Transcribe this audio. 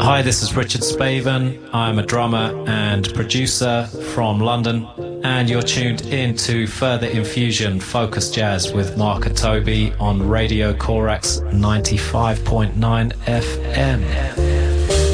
Hi, this is Richard Spaven. I'm a drummer and producer from London, and you're tuned in to Further Infusion Focus Jazz with Mark Atobi on Radio Corax 95.9 FM.